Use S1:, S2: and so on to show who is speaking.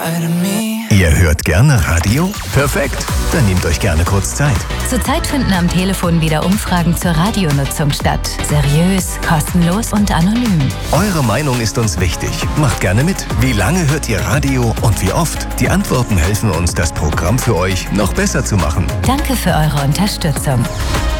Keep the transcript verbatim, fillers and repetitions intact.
S1: side of me.
S2: Ihr hört gerne Radio? Perfekt, dann nehmt euch gerne kurz Zeit.
S3: Zurzeit finden am Telefon wieder Umfragen zur Radionutzung statt. Seriös, kostenlos und anonym.
S2: Eure Meinung ist uns wichtig. Macht gerne mit. Wie lange hört ihr Radio und wie oft? Die Antworten helfen uns, das Programm für euch noch besser zu machen.
S3: Danke für eure Unterstützung.